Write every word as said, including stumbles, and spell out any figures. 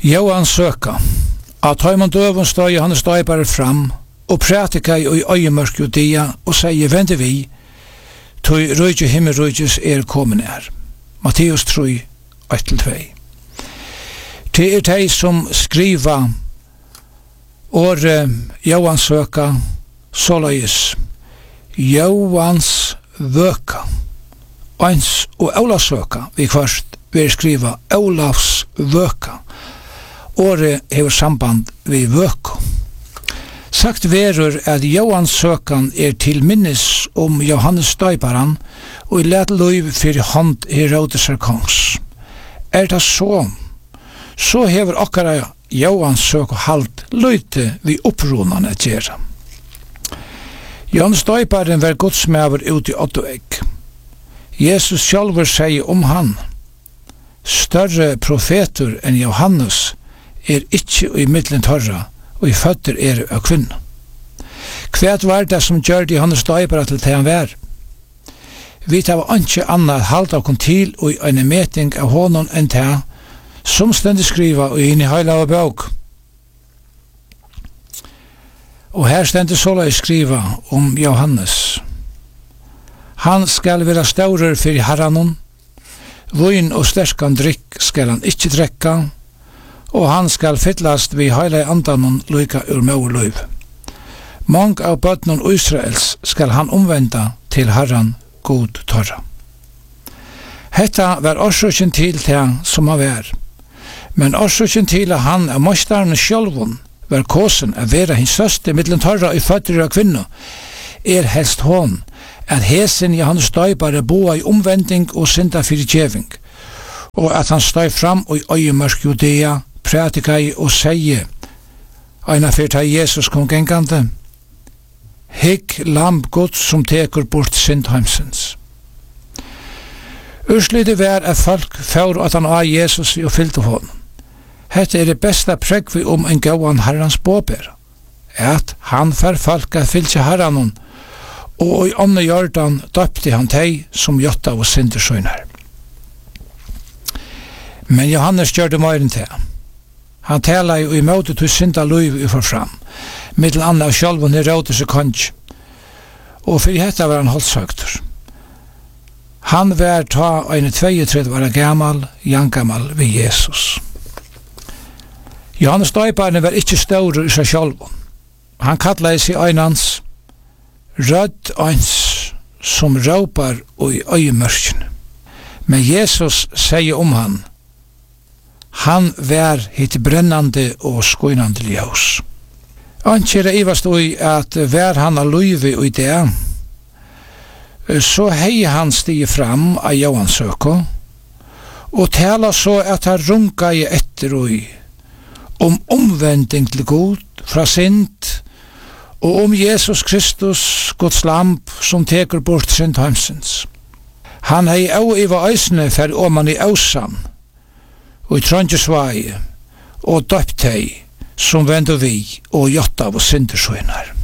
Johan søka, at høyman døven stod Johannes døybare fram, og prætika i øyemørk Judea, og sier, vente vi, tøy røyge himmelrøyges er kommet er. Matteus tre, ett til två. Det er de som skriva åre Johans søka, såleis, Johans vøka, eins og Olavs søka, vi først vil skriva Olavs vøka. Åre hever samband vi vøka. Sagt verur at Johans søkan er til minnes om Johannes døyparan, og i let løyv fyrir hånd Herodes kongs. Er det så? Så hever okkara Johans søk og halt løyte vi oppronane gjerra. Johannes døyparen var godsmæver ut i Ottoegg. Jesus sjálfur sier om han, større profeter enn Johannes er ikkje i middelen torra, og i føtter er av kvinna. Hva var det som gjør det Johannes døyparen til det han var? Vi tar ikke annet halt av kon til og i en meting av honom enn det som stendig skriva og inn i heila av bøk. Og her stendig såla i skriva om Johannes. Han skal være staurer for herranon, vøyn og sterkan drikk skal han ikke drekka, og han skal fyllast vi heila i andanon lyka ur møur løyv. Mange av bøtnon Israels skal han omvenda til herran god torra. Hetta var orsøkjen til det som han var, men orsøkjen til at han av mostaren sjølvun var kåsen av vera hins søste middelen torra i føtter av kvinna, er helst hon at hesen Johannes døybare boa i omvending og synda fyrirgjeving, og at han støy fram og i øyemørk Judea, prætika i og seie, eina fyrta Jesus kom gengande, hikk lamp Guds som tekur bort syndheimsens. Urslydet var at folk fyrir at han av Jesus og fyllte hånden. Hette er det beste pregg vi om en gauan herrans båber, at han fyrir folk at fyllte herranon, og i ånne Jordan døpte han teg som jotta og syndersøyner. Men Johannes gjør det mer enn det. Han taler jo i måte til synda løyv i forfram, middel anna av sjálfun Herodes og konge, og fyrir hetta var han holdsøkter. Han var ta en tveitrettive var gammal, jangammal ved Jesus. Johannes døyparen var ikkje staurer i seg sjálfun. Han kallar seg einans rødd eins som råpar og i øyemørkjen. Men Jesus sier om han, han var hitt brennande og skoinande ljós. Ankjera ivast ui at vær han av løyvi ui det, så hei han stige fram av Johans søko, og tala så at han runka i etter ui, om omvending til god fra synd, og om Jesus Kristus, Guds lamp, som teker bort syndheimsens. Han hei au iva eisne fer oman i ausan, og i Trondjesvai, og døpt hei, som vender vi og jotta av syndersøynar.